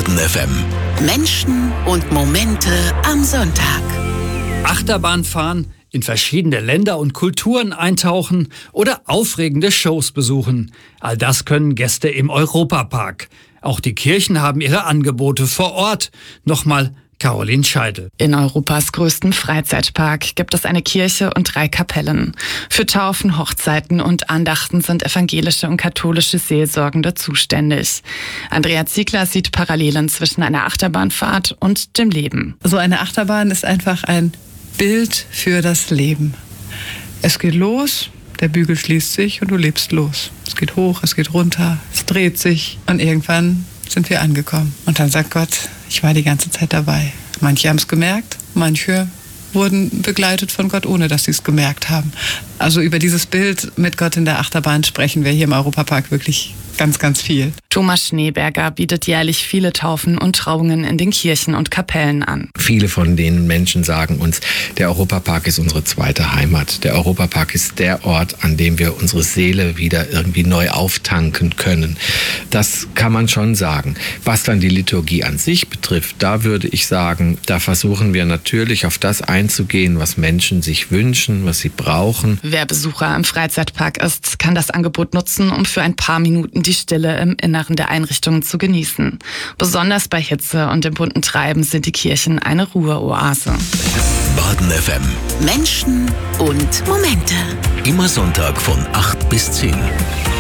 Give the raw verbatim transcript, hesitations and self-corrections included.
Baden F M. Menschen und Momente am Sonntag. Achterbahn fahren, in verschiedene Länder und Kulturen eintauchen oder aufregende Shows besuchen. All das können Gäste im Europapark. Auch die Kirchen haben ihre Angebote vor Ort. Nochmal Caroline Scheidel. In Europas größtem Freizeitpark gibt es eine Kirche und drei Kapellen. Für Taufen, Hochzeiten und Andachten sind evangelische und katholische Seelsorgende zuständig. Andrea Ziegler sieht Parallelen zwischen einer Achterbahnfahrt und dem Leben. So eine Achterbahn ist einfach ein Bild für das Leben. Es geht los, der Bügel schließt sich und du lebst los. Es geht hoch, es geht runter, es dreht sich und irgendwann sind wir angekommen. Und dann sagt Gott, ich war die ganze Zeit dabei. Manche haben es gemerkt, manche wurden begleitet von Gott, ohne dass sie es gemerkt haben. Also über dieses Bild mit Gott in der Achterbahn sprechen wir hier im Europapark wirklich ganz, ganz viel. Thomas Schneeberger bietet jährlich viele Taufen und Trauungen in den Kirchen und Kapellen an. Viele von den Menschen sagen uns, der Europapark ist unsere zweite Heimat. Der Europapark ist der Ort, an dem wir unsere Seele wieder irgendwie neu auftanken können. Das kann man schon sagen. Was dann die Liturgie an sich betrifft, da würde ich sagen, da versuchen wir natürlich auf das einzugehen, was Menschen sich wünschen, was sie brauchen. Wer Besucher im Freizeitpark ist, kann das Angebot nutzen, um für ein paar Minuten die Stille im Inneren der Einrichtungen zu genießen. Besonders bei Hitze und dem bunten Treiben sind die Kirchen eine Ruheoase. Baden F M. Menschen und Momente. Immer Sonntag von acht bis zehn.